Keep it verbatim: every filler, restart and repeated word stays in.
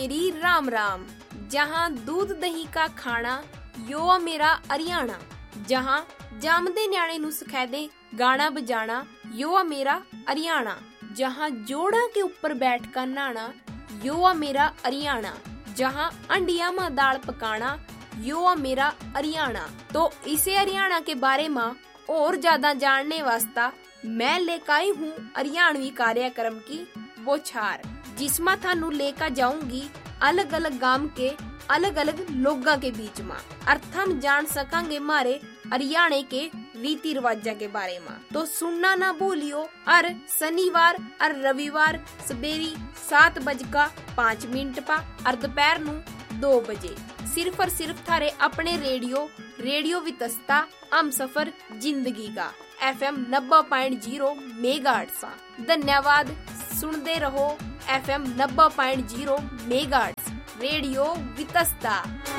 मेरी राम राम। जहाँ दूध दही का खाना यो आ मेरा हरियाणा। जहाँ जामदे न्याणे नू सिखादे गाना बजाना यो आ मेरा हरियाणा। जहाँ जोड़ा के ऊपर बैठ कर नहाना यो आ मेरा हरियाणा। जहाँ अंडिया में दाल पकाना यो आ मेरा हरियाणा। तो इसे हरियाणा के बारे में और ज्यादा जानने वास्ता मैं लेकर आई हूँ हरियाणवी कार्यक्रम की बौछार, जिसमें थानू लेकर जाऊंगी अलग अलग गांव के अलग अलग लोगों के बीच में, और हम जान सकांगे मारे हरियाणा के रीति रिवाजा के बारे में। तो सुनना ना भूलियो। और शनिवार और रविवार सवेरी सात बज का पाँच मिनट पा और दोपहर नू दो बजे सिर्फ और सिर्फ थारे अपने रेडियो रेडियो वितस्ता हम सफर जिंदगी का एफ एम नब्बे पॉइंट जीरो मेगाहर्ट्ज सा। धन्यवाद। सुनते रहो एफ एम नब्बे point zero megahertz radio Vitasta.